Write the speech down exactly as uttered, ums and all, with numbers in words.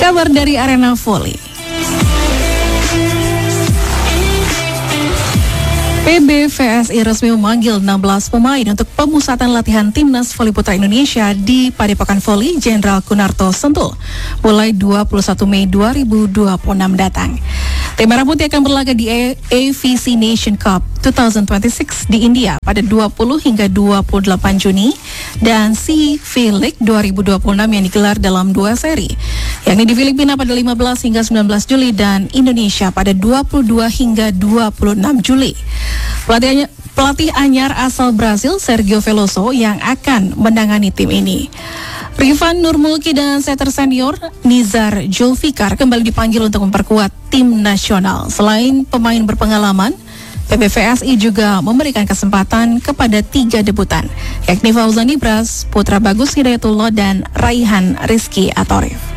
Kabar dari arena voli. P B V S I resmi memanggil enam belas pemain untuk pemusatan latihan Timnas Voli Putra Indonesia di Padepokan Voli Jenderal Kunarto Sentul mulai dua puluh satu Mei dua ribu dua puluh enam datang. Tim Merah Putih akan berlaga di A V C Nation Cup dua ribu dua puluh enam di India pada dua puluh hingga dua puluh delapan Juni dan C V League dua ribu dua puluh enam yang digelar dalam dua seri, yakni di Filipina pada lima belas hingga sembilan belas Juli dan Indonesia pada dua puluh dua hingga dua puluh enam Juli. Pelatih, pelatih anyar asal Brasil Sergio Veloso yang akan menangani tim ini. Rifan Nurmulki dan setter senior Nizar Julfikar kembali dipanggil untuk memperkuat tim nasional. Selain pemain berpengalaman, P B V S I juga memberikan kesempatan kepada tiga debutan, yakni Fauzan Ibras, Putra Bagus Hidayatullah, dan Raihan Rizky Atorif.